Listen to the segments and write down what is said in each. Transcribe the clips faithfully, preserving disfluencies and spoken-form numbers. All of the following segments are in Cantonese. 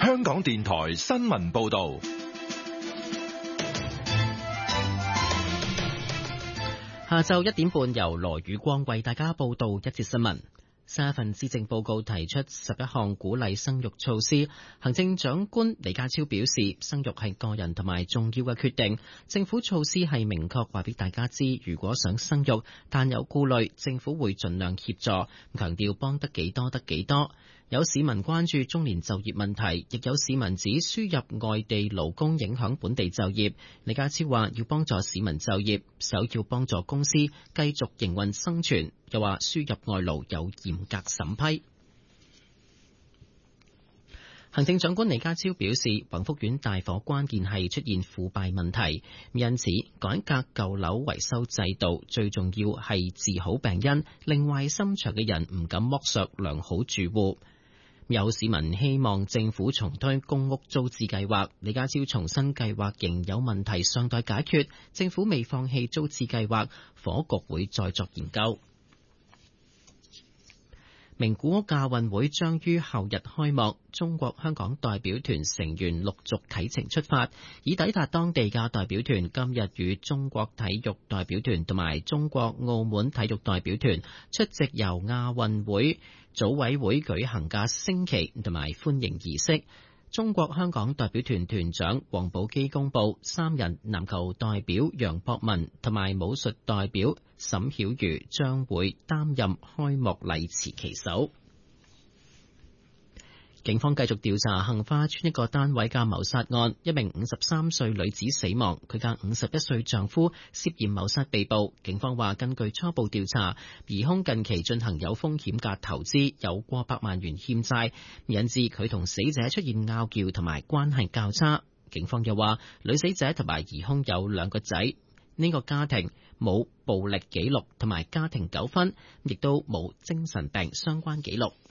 香港電台新聞報道。 下晝一點半，由羅宇光為大家報道一節新聞。新一份施政報告提出十一項鼓勵生育措施。行政長官李家超表示，生育係個人同埋重要嘅決定，政府措施係明確話俾大家知，如果想生育但有顧慮，政府會盡量協助，強調幫得幾多得幾多。有市民關注中年就業問題，亦有市民指輸入外地勞工影響本地就業。李家超話要幫助市民就業，首要幫助公司繼續營運生存。又話輸入外勞有嚴格審批。行政長官李家超表示，宏福苑大火關鍵係出現腐敗問題，因此改革舊樓維修制度最重要係治好病因，令壞心腸嘅人唔敢剝削良好住戶。有市民希望政府重推公屋租置計劃，李家超重申計劃仍有問題尚待解決，政府未放棄租置計劃，房屋局會再作研究。名古屋亞運會將於後日開幕，中國香港代表團成員陸續啟程出發，已抵達當地嘅代表團今日與中國體育代表團同埋中國澳門體育代表團出席由亞運會組委會舉行嘅升旗同埋歡迎儀式。中國香港代表團團長黃寶基公佈，三人籃球代表楊博文同埋武術代表沈曉瑜將會擔任開幕禮持旗手。警方繼續調查杏花邨一個單位嘅謀殺案，一名五十三歲女子死亡，佢嘅五十一歲丈夫涉嫌謀殺被捕。警方話，根據初步調查，疑兇近期進行有風險嘅投資，有過百萬元欠債，引致佢同死者出現拗撬同埋關係較差。警方又話，女死者同埋疑兇有兩個仔，呢個家庭冇暴力記錄同埋家庭糾紛，亦都冇精神病相關記錄。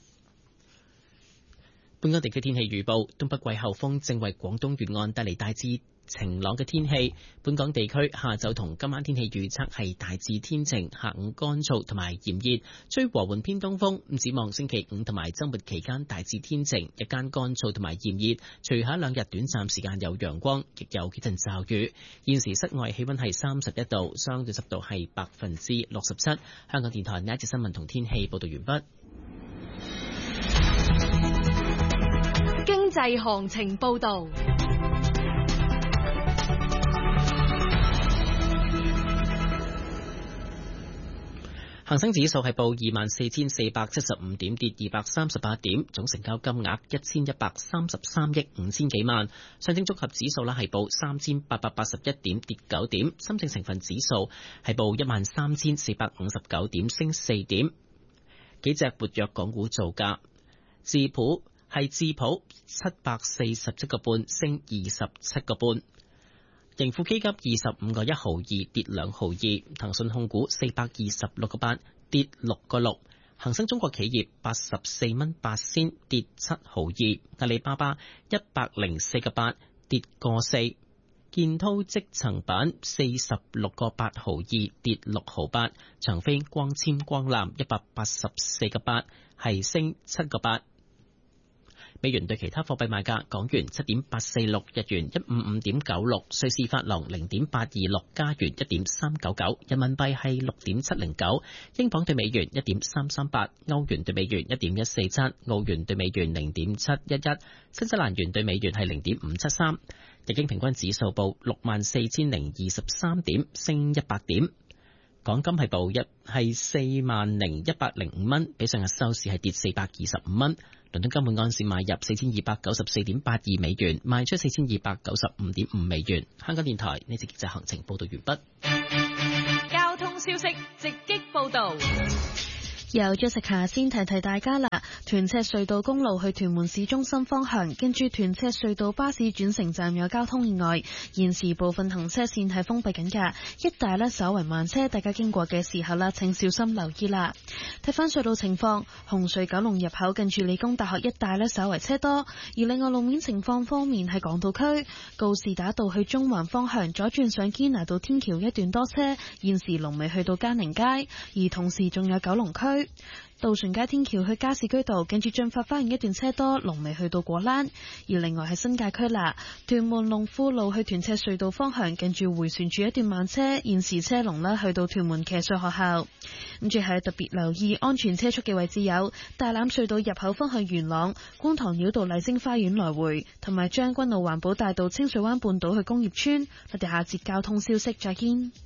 本港地區天氣預報，東北季候風正為廣東沿岸帶嚟大致晴朗嘅天氣。本港地區下晝同今晚天氣預測係大致天晴，下午乾燥同埋炎熱，吹和緩偏東風。咁展望星期五同埋週末期間大致天晴，日間乾燥同埋炎熱，隨後一兩日短暫時間有陽光，亦有幾陣驟雨。現時室外氣溫係三十一度，相對濕度係百分之六十七。香港電台呢一節新聞同天氣報道完畢。 經濟行情報道。 恒生指數係報二萬四千四百七十五點，跌二百三十八點，總成交金額一千一百三十三億五千幾萬。上證綜合指數呢係報三千八百八十一點，跌九點。深證成分指數係報一萬三千四百五十九點，升四點。幾隻活躍港股造價，智普係智普七百四十七個半，升二十七個半。盈富基金二十五個一毫二，跌兩毫二。騰訊控股四百二十六個八，跌六個六。恒生中國企業八十四蚊八仙，跌七毫二。阿里巴巴一百零四個八，跌個四。建滔積層板四十六個八毫二，跌六毫八。長飛光纖光纜一百八十四個八，係升七個八。美元對其他貨幣賣價：港元七點八四六，日元一五五點九六，瑞士法郎零點八二六，加元一點三九九，人民幣係六點七零九，英鎊對美元一點三三八，歐元對美元一點一四七，澳元對美元零點七一一，新西蘭元對美元係零點五七三。日經平均指數報六萬四千零二十三點，升一百點。港金係報一係四萬零一百零五蚊，比上日收市係跌四百二十五蚊。倫敦金每盎司買入四千二百九十四點八二美元，賣出四千二百九十五點五美元。香港電台呢節經濟行情報道完畢。 交通消息直擊報道。 由 Jessica 先提提大家啦，屯赤隧道公路去屯門市中心方向，跟住屯赤隧道巴士轉乘站有交通意外，現時部分行車線係封閉緊㗎，一帶呢稍為慢車，大家經過嘅時候啦，請小心留意啦。睇翻隧道情況，紅隧九龍入口近住理工大學一帶呢稍為車多，而另外路面情況方面喺港島區告士打道去中環方向左轉上堅拿道天橋一段多車，現時龍尾去到嘉寧街，而同時仲有九龍區區。渡船街天橋去加士居道，近住進發花園一段車多，龍尾去到果欄。而另外喺新界區啦，屯門龍富路去屯赤隧道方向，近住迴旋處一段慢車，現時車龍啦去到屯門騎術學校。咁最後特別留意安全車速嘅位置有大欖隧道入口方向元朗、觀塘繞道麗晶花園來回，同埋將軍澳環保大道清水灣半島去工業村。我哋下節交通消息再見。